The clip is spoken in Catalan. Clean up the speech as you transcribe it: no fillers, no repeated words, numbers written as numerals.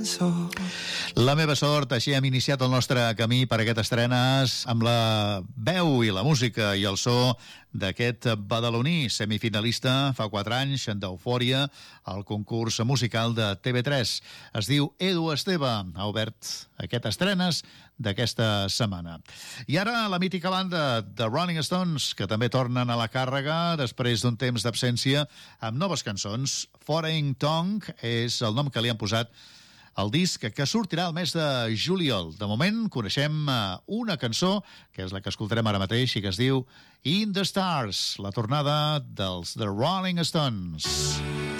La meva sort, així hem iniciat el nostre camí per aquest estrenes amb la veu i la música i el so d'aquest badaloní semifinalista fa 4 anys d'Eufòria al concurs musical de TV3. Es diu Edu Esteve, ha obert aquest estrenes d'aquesta setmana. I ara la mítica banda de Rolling Stones, que també tornen a la càrrega després d'un temps d'absència amb noves cançons. Foreign Tongue és el nom que li han posat el disc que sortirà el mes de juliol. De moment coneixem una cançó, que és la que escoltarem ara mateix i que es diu In the Stars, la tornada dels The Rolling Stones.